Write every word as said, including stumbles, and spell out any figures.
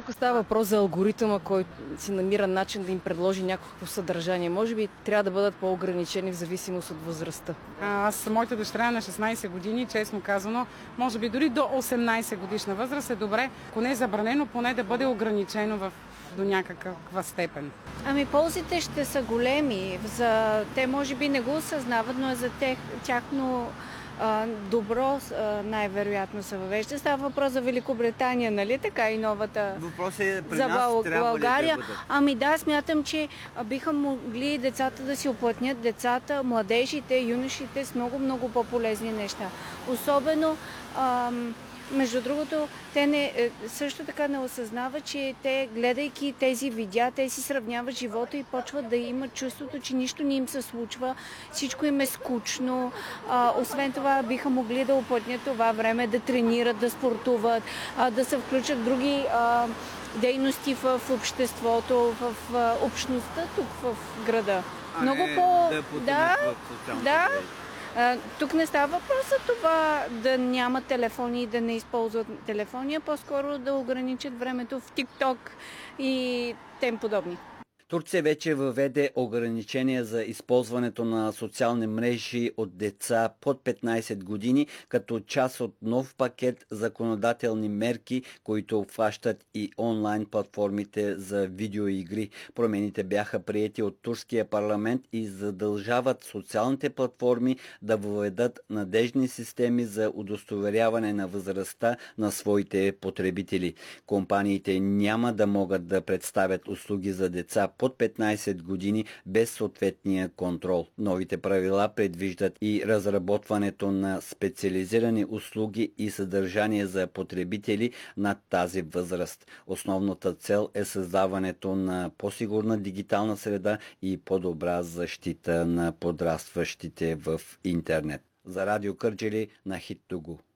тук става въпрос за алгоритъма, който си намира начин да им предложи някакво съдържание. Може би трябва да бъдат по-ограничени в зависимост от възрастта. Аз, моята дъщеря е на шестнайсет години, честно казано, може би дори до осемнайсет годишна възраст е добре, ако не е забранено, поне да бъде ограничено в до някаква степен. Ами ползите ще са големи. За... Те може би не го осъзнават, но е за тех, тяхно а, добро а, най-вероятно се въвежда. Става въпрос за Великобритания, нали така и новата Въпрос е при за нас трябва България. Ли да ами да, смятам, че биха могли децата да си оплътнят децата, младежите, юношите с много-много по-полезни неща. Особено ам, между другото, те не, също така не осъзнават, че те, гледайки тези видеа, те си сравняват живота и почват да имат чувството, че нищо не им се случва, всичко им е скучно. А, освен това, биха могли да оплътнят това време, да тренират, да спортуват, а, да се включат в други а, дейности в обществото, в а, общността тук в града. А Много не по... да потънат да, в социалната да. мрежа. А, тук не става въпрос за това да нямат телефони и да не използват телефони, а по-скоро да ограничат времето в TikTok и тем подобни. Турция вече въведе ограничения за използването на социални мрежи от деца под петнайсет години, като част от нов пакет законодателни мерки, които обхващат и онлайн платформите за видеоигри. Промените бяха приети от турския парламент и задължават социалните платформи да въведат надежни системи за удостоверяване на възрастта на своите потребители. Компаниите няма да могат да представят услуги за деца под петнайсет години без съответния контрол. Новите правила предвиждат и разработването на специализирани услуги и съдържание за потребители над тази възраст. Основната цел е създаването на по-сигурна дигитална среда и по-добра защита на подрастващите в интернет. За Радио Кърджали на Хит Тугу.